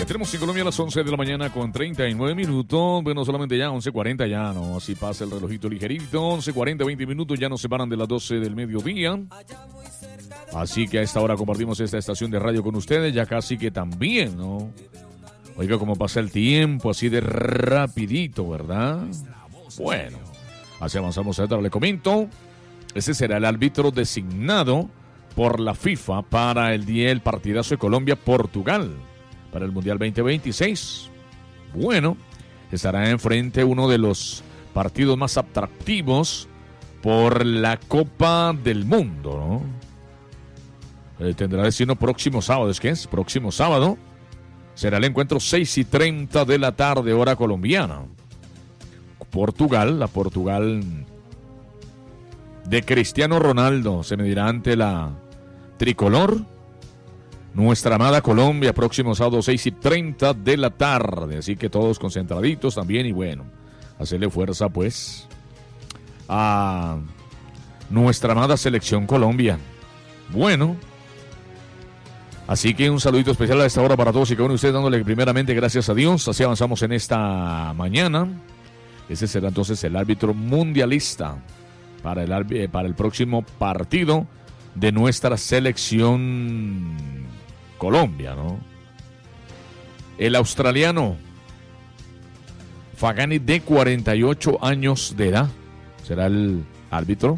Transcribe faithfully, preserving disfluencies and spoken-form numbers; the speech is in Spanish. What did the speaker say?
Ya tenemos en Colombia a las once de la mañana con treinta y nueve minutos. Bueno, solamente ya once cuarenta ya, ¿no? Así pasa el relojito ligerito. once cuarenta, veinte minutos ya nos separan de las doce del mediodía. Así que a esta hora compartimos esta estación de radio con ustedes, ya casi que también, ¿no? Oiga, cómo pasa el tiempo, así de rapidito, ¿verdad? Bueno, así avanzamos. Ahora le comento, ese será el árbitro designado por la FIFA para el día del partidazo de Colombia-Portugal, para el Mundial veinte veintiséis. Bueno, estará enfrente uno de los partidos más atractivos por la Copa del Mundo, ¿no? Eh, tendrá destino próximo sábado, ¿es que es? Próximo sábado será el encuentro seis y treinta de la tarde, hora colombiana. Portugal, la Portugal de Cristiano Ronaldo se medirá ante la tricolor, nuestra amada Colombia, próximo sábado seis y treinta de la tarde. Así que todos concentraditos también y bueno, hacerle fuerza pues a nuestra amada selección Colombia. Bueno, así que un saludito especial a esta hora para todos y cada uno de ustedes, dándole primeramente gracias a Dios. Así avanzamos en esta mañana. Ese será entonces el árbitro mundialista para el, para el próximo partido de nuestra selección Colombia, ¿no? El australiano Fagani, de cuarenta y ocho años de edad, será el árbitro